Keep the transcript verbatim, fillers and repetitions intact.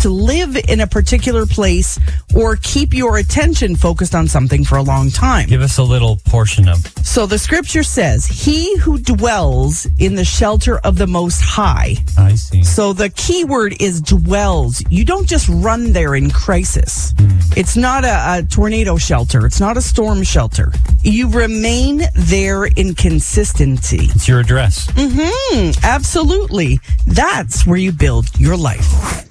to live in a particular place or keep your attention focused on something for a long time. Give us a little portion of. So the scripture says, he who dwells in the shelter of the Most High. I see. So the key word is dwells. You don't just run there in crisis. Mm. It's not a, a tornado shelter. It's not a storm shelter. You remain there in consistency. It's your address. Mm-hmm. Absolutely. That's where you build your life.